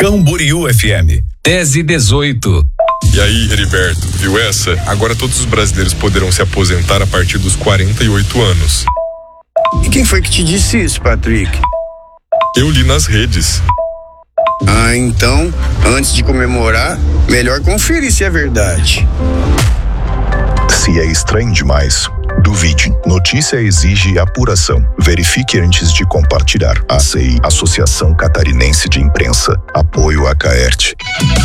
Camboriú FM. Tese 18. E aí, Heriberto, viu essa? Agora todos os brasileiros poderão se aposentar a partir dos 48 anos. E quem foi que te disse isso, Patrick? Eu li nas redes. Ah, então, antes de comemorar, melhor conferir se é verdade. Se é estranho demais, duvide. Notícia exige apuração. Verifique antes de compartilhar. ACI, Associação Catarinense de Imprensa. Apoio a Caerte.